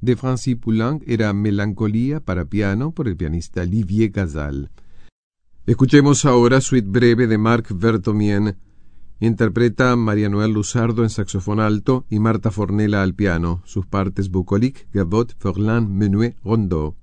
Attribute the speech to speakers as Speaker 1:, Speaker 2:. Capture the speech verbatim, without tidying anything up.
Speaker 1: de Francis Poulenc era Melancolía para piano por el pianista Olivier Gazal. Escuchemos ahora Suite breve de Marc Vertomien. Interpreta María Noel Luzardo en saxofón alto y Marta Fornella al piano. Sus partes bucolique, gavotte, forlán, menuet, rondeau.